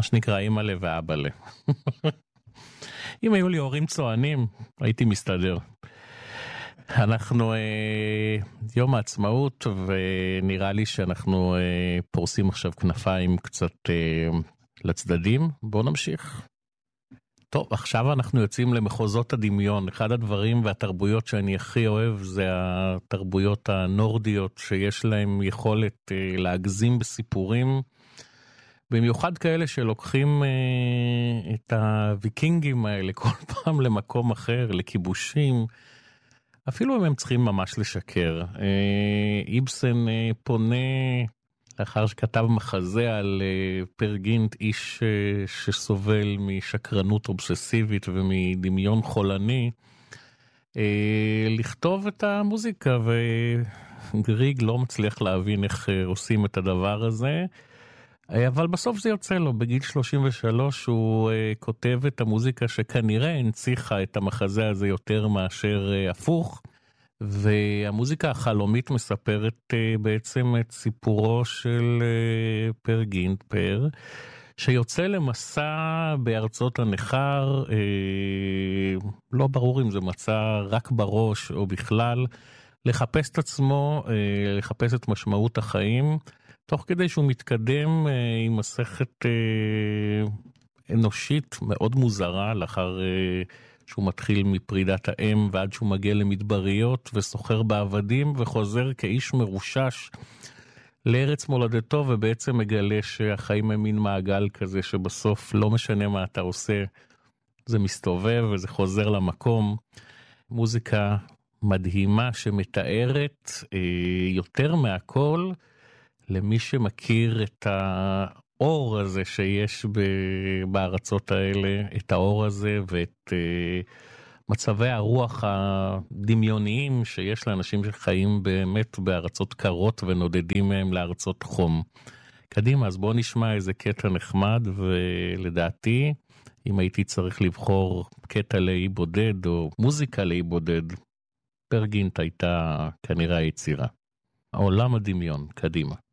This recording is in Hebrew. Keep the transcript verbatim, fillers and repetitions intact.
שנקרא אמא לב ואבא לב. אם היו לי הורים צוענים, הייתי מסתדר. אנחנו אה, יום העצמאות, ונראה לי שאנחנו אה, פורסים עכשיו כנפיים קצת אה, לצדדים. בואו נמשיך. טוב, עכשיו אנחנו יוצאים למחוזות הדמיון. אחד הדברים והתרבויות שאני הכי אוהב זה התרבויות הנורדיות, שיש להם יכולת אה, להגזים בסיפורים, במיוחד כאלה שלוקחים אה, את הוויקינגים האלה כל פעם למקום אחר, לכיבושים, אפילו אם הם צריכים ממש לשקר. אה, איבסן אה, פונה, לאחר שכתב מחזה על אה, פרגינט, איש אה, שסובל משקרנות אובססיבית ומדמיון חולני, אה, לכתוב את המוזיקה, וגריג לא מצליח להבין איך אה, עושים את הדבר הזה, אבל בסוף זה יוצא לו. בגיל שלושים ושלוש הוא uh, כותב את המוזיקה שכנראה הנציחה את המחזה הזה יותר מאשר uh, הפוך, והמוזיקה החלומית מספרת uh, בעצם את סיפורו של uh, פר גינטפר, שיוצא למסע בארצות הנכר, uh, לא ברור אם זה מצא רק בראש או בכלל, לחפש את עצמו, uh, לחפש את משמעות החיים, תוך כדי שהוא מתקדם אה, עם מסכת אה, אנושית מאוד מוזרה, לאחר אה, שהוא מתחיל מפרידת האם ועד שהוא מגיע למדבריות וסוחר בעבדים, וחוזר כאיש מרושש לארץ מולדתו, ובעצם מגלה שהחיים הם מין מעגל כזה, שבסוף לא משנה מה אתה עושה, זה מסתובב וזה חוזר למקום. מוזיקה מדהימה שמתארת אה, יותר מהכל, למי שמכיר את האור הזה שיש בארצות האלה, את האור הזה ואת מצבי הרוח הדמיוניים שיש לאנשים שחיים באמת בארצות קרות ונודדים מהם לארצות חום. קדימה, אז בואו נשמע איזה קטע נחמד, ולדעתי, אם הייתי צריך לבחור קטע לאי בודד או מוזיקה לאי בודד, פר גינט הייתה כנראה היצירה. עולם הדמיון, קדימה.